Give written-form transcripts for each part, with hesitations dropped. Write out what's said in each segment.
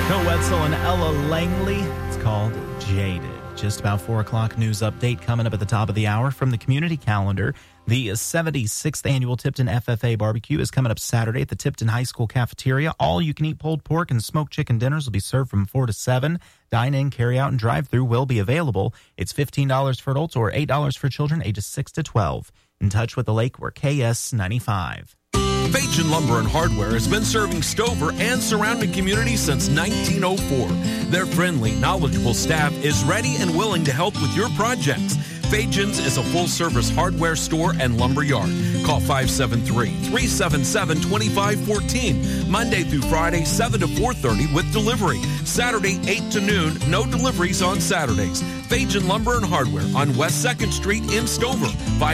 Bill Wetzel and Ella Langley. It's called Jaded. Just about 4 o'clock news update coming up at the top of the hour from the community calendar. The 76th annual Tipton FFA barbecue is coming up Saturday at the Tipton High School cafeteria. All you can eat pulled pork and smoked chicken dinners will be served from 4 to 7. Dine-in, carry-out, and drive-through will be available. It's $15 for adults or $8 for children ages 6 to 12. In touch with the lake, we're KS95. Fajan Lumber and Hardware has been serving Stover and surrounding communities since 1904. Their friendly, knowledgeable staff is ready and willing to help with your projects. Fajan's is a full-service hardware store and lumber yard. Call 573-377-2514. Monday through Friday, 7 to 4:30 with delivery. Saturday, 8 to noon. No deliveries on Saturdays. Fajan Lumber and Hardware on West 2nd Street in Stover.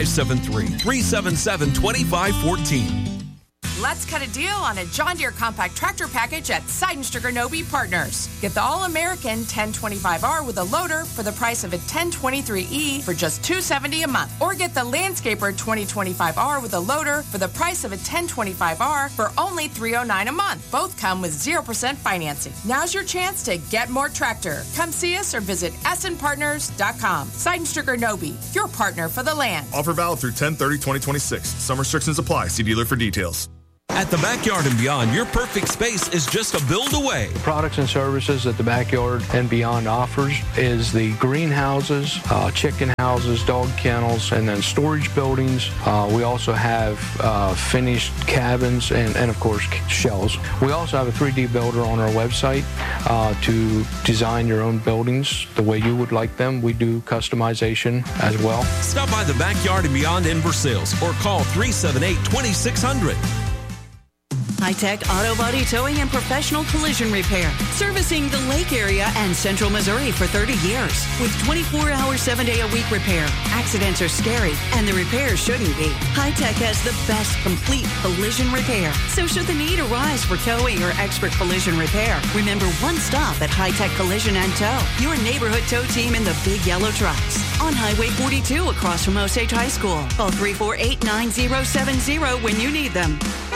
573-377-2514. Let's cut a deal on a John Deere compact tractor package at Seidenstricker Nobe Partners. Get the All-American 1025R with a loader for the price of a 1023E for just $270 a month. Or get the Landscaper 2025R with a loader for the price of a 1025R for only $309 a month. Both come with 0% financing. Now's your chance to get more tractor. Come see us or visit snpartners.com. Seidenstricker Nobe, your partner for the land. Offer valid through 10/30/2026. Some restrictions apply. See dealer for details. At the Backyard and Beyond, your perfect space is just a build away. The products and services that the Backyard and Beyond offers is the greenhouses, chicken houses, dog kennels, and then storage buildings. We also have finished cabins and of course, shells. We also have a 3D builder on our website to design your own buildings the way you would like them. We do customization as well. Stop by the Backyard and Beyond in Versailles or call 378-2600. High-Tech Auto Body Towing and Professional Collision Repair. Servicing the Lake area and Central Missouri for 30 years. With 24-hour, 7-day-a-week repair. Accidents are scary, and the repairs shouldn't be. High-Tech has the best complete collision repair. So should the need arise for towing or expert collision repair, remember one stop at High-Tech Collision and Tow. Your neighborhood tow team in the big yellow trucks. On Highway 42 across from Osage High School. Call 348-9070 when you need them.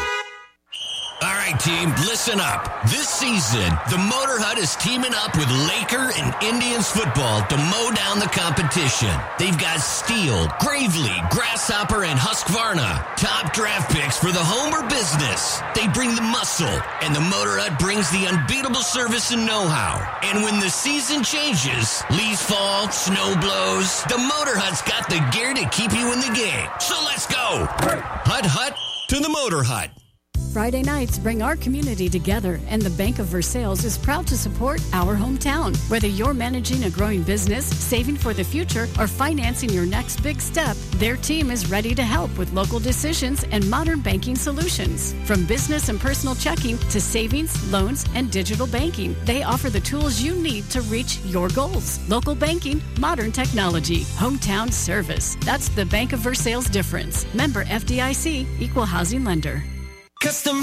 All right, team, listen up. This season, the Motor Hut is teaming up with Laker and Indians football to mow down the competition. They've got Steele, Gravely, Grasshopper, and Husqvarna. Top draft picks for the home or business. They bring the muscle, and the Motor Hut brings the unbeatable service and know-how. And when the season changes, leaves fall, snow blows, the Motor Hut's got the gear to keep you in the game. So let's go. Hut to the Motor Hut. Friday nights bring our community together, and the Bank of Versailles is proud to support our hometown. Whether you're managing a growing business, saving for the future, or financing your next big step, their team is ready to help with local decisions and modern banking solutions. From business and personal checking to savings, loans, and digital banking, they offer the tools you need to reach your goals. Local banking, modern technology, hometown service. That's the Bank of Versailles difference. Member FDIC, Equal Housing Lender. Custom